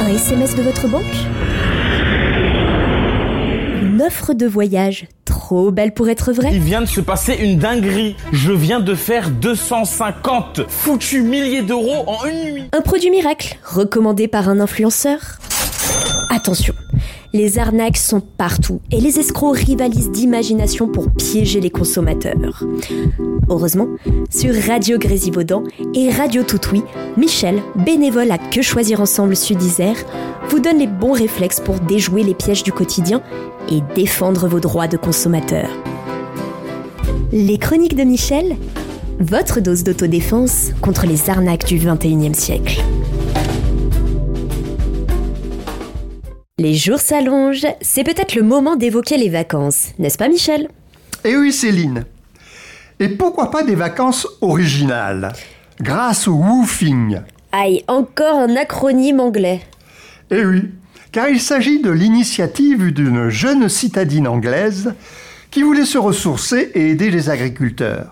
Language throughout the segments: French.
SMS de votre banque ? Une offre de voyage trop belle pour être vraie ? Il vient de se passer une dinguerie. Je viens de faire 250 foutus milliers d'euros en une nuit. Un produit miracle, recommandé par un influenceur ? Attention, les arnaques sont partout et les escrocs rivalisent d'imagination pour piéger les consommateurs. Heureusement, sur Radio Grésivaudan et Radio Tout-Oui, Michel, bénévole à Que Choisir Ensemble Sud-Isère, vous donne les bons réflexes pour déjouer les pièges du quotidien et défendre vos droits de consommateur. Les chroniques de Michel, votre dose d'autodéfense contre les arnaques du 21e siècle. Les jours s'allongent, c'est peut-être le moment d'évoquer les vacances, n'est-ce pas Michel ? Eh oui Céline. Et pourquoi pas des vacances originales, grâce au woofing ? Aïe, encore un acronyme anglais. Eh oui, car il s'agit de l'initiative d'une jeune citadine anglaise qui voulait se ressourcer et aider les agriculteurs.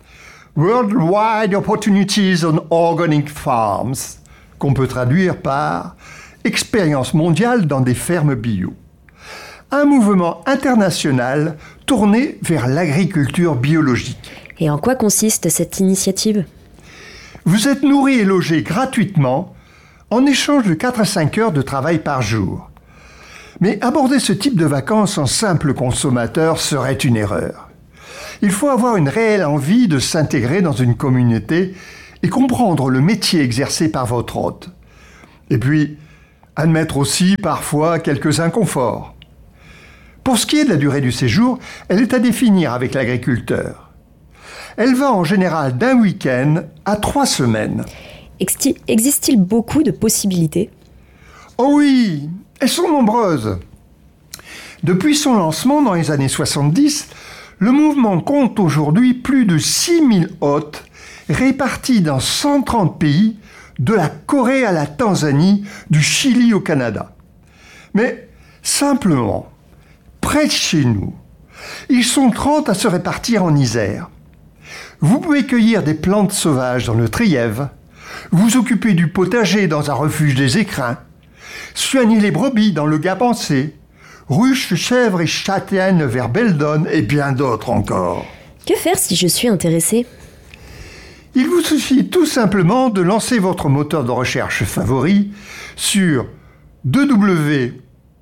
Worldwide Opportunities on Organic Farms, qu'on peut traduire par expérience mondiale dans des fermes bio. Un mouvement international tourné vers l'agriculture biologique. Et en quoi consiste cette initiative ? Vous êtes nourri et logé gratuitement en échange de 4 à 5 heures de travail par jour. Mais aborder ce type de vacances en simple consommateur serait une erreur. Il faut avoir une réelle envie de s'intégrer dans une communauté et comprendre le métier exercé par votre hôte. Et puis, admettre aussi parfois quelques inconforts. Pour ce qui est de la durée du séjour, elle est à définir avec l'agriculteur. Elle va en général d'un week-end à 3 semaines. Existe-t-il beaucoup de possibilités ? Oh oui, elles sont nombreuses. Depuis son lancement dans les années 70, le mouvement compte aujourd'hui plus de 6000 hôtes répartis dans 130 pays, de la Corée à la Tanzanie, du Chili au Canada. Mais simplement, près de chez nous, ils sont 30 à se répartir en Isère. Vous pouvez cueillir des plantes sauvages dans le Trièves, vous occuper du potager dans un refuge des écrins, soigner les brebis dans le Gapençais, ruches, chèvres et châtaignes vers Beldon et bien d'autres encore. Que faire si je suis intéressée ? Il vous suffit tout simplement de lancer votre moteur de recherche favori sur www.2of,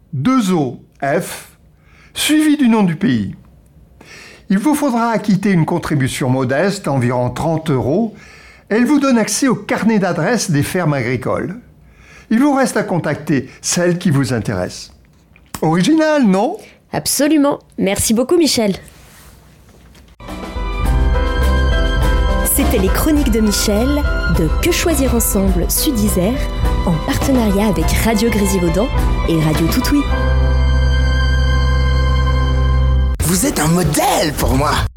suivi du nom du pays. Il vous faudra acquitter une contribution modeste, environ 30 €. Elle vous donne accès au carnet d'adresses des fermes agricoles. Il vous reste à contacter celles qui vous intéressent. Original, non ? Absolument. Merci beaucoup Michel. C'était les chroniques de Michel de Que Choisir Ensemble Sud-Isère en partenariat avec Radio Grésivaudan et Radio Tout-Oui. Vous êtes un modèle pour moi.